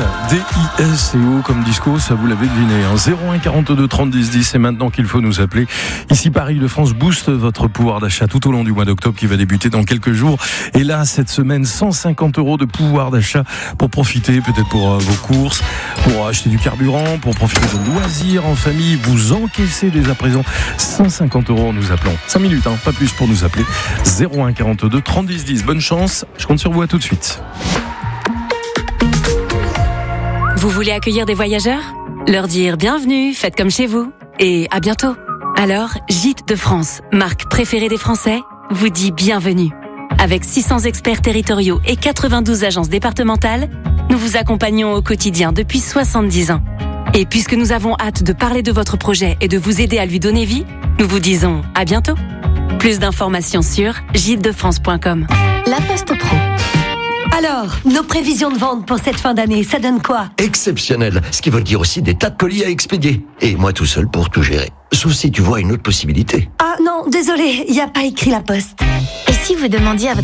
D-I-S-C-O comme disco, ça vous l'avez deviné. 01 42 30 10 10, c'est maintenant qu'il faut nous appeler. Ici Paris de France booste votre pouvoir d'achat tout au long du mois d'octobre qui va débuter dans quelques jours. Et là, cette semaine, 150 € de pouvoir d'achat pour profiter, peut-être pour vos courses, pour acheter du carburant, pour profiter de loisirs en famille. Vous encaissez dès à présent 150 € en nous appelant. 5 minutes, pas plus pour nous appeler. 01 42 30 10 10. Bonne chance, je compte sur vous, à tout de suite. Vous voulez accueillir des voyageurs ? Leur dire bienvenue, faites comme chez vous et à bientôt. Alors, Gîtes de France, marque préférée des Français, vous dit bienvenue. Avec 600 experts territoriaux et 92 agences départementales, nous vous accompagnons au quotidien depuis 70 ans. Et puisque nous avons hâte de parler de votre projet et de vous aider à lui donner vie, nous vous disons à bientôt. Plus d'informations sur gîtesdefrance.com. La Poste Pro. Alors, nos prévisions de vente pour cette fin d'année, ça donne quoi ? Exceptionnel, ce qui veut dire aussi des tas de colis à expédier. Et moi tout seul pour tout gérer. Sauf si tu vois une autre possibilité. Ah non, désolé, il n'y a pas écrit La Poste. Et si vous demandiez à votre